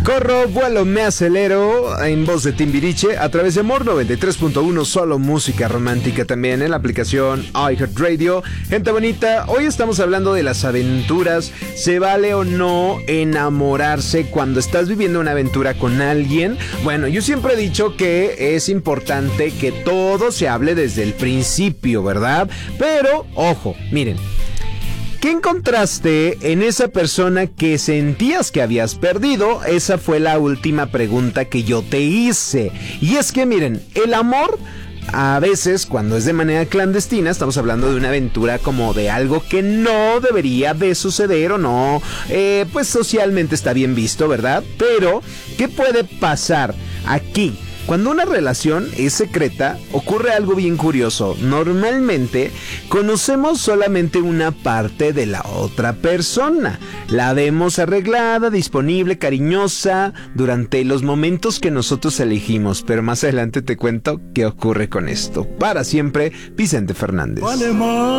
Corro, vuelo, me acelero, en voz de Timbiriche, a través de Amor 93.1, solo música romántica también en la aplicación iHeartRadio. Gente bonita, hoy estamos hablando de las aventuras. ¿Se vale o no enamorarse cuando estás viviendo una aventura con alguien? Bueno, yo siempre he dicho que es importante que todo se hable desde el principio, ¿verdad? Pero, ojo, miren. ¿Qué encontraste en esa persona que sentías que habías perdido? Esa fue la última pregunta que yo te hice. Y es que miren, el amor a veces cuando es de manera clandestina estamos hablando de una aventura como de algo que no debería de suceder o no, pues socialmente está bien visto, ¿verdad? Pero, ¿qué puede pasar aquí? Cuando una relación es secreta, ocurre algo bien curioso. Normalmente, conocemos solamente una parte de la otra persona. La vemos arreglada, disponible, cariñosa, durante los momentos que nosotros elegimos. Pero más adelante te cuento qué ocurre con esto. Para siempre, Vicente Fernández.